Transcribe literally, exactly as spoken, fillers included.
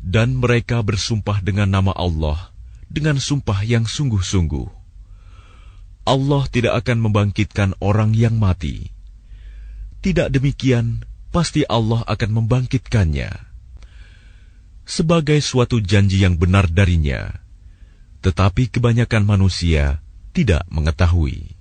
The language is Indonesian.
Dan mereka bersumpah dengan nama Allah dengan sumpah yang sungguh-sungguh. Allah tidak akan membangkitkan orang yang mati. Tidak demikian, pasti Allah akan membangkitkannya sebagai suatu janji yang benar darinya. Tetapi kebanyakan manusia tidak mengetahui.